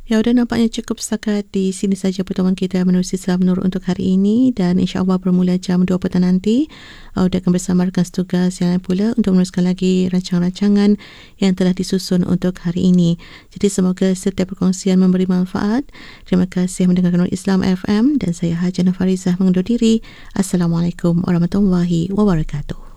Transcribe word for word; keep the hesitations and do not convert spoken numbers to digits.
Ya, udah nampaknya cukup setakat di sini saja pertemuan kita menerusi Salam Nur untuk hari ini, dan insya-Allah bermula jam dua petang nanti uh, udah akan bersama rakan setugas yang lain pula untuk meneruskan lagi rancangan-rancangan yang telah disusun untuk hari ini. Jadi semoga setiap perkongsian memberi manfaat. Terima kasih mendengarkan Islam F M dan saya Hajah Farizah mengundur diri. Assalamualaikum warahmatullahi wabarakatuh.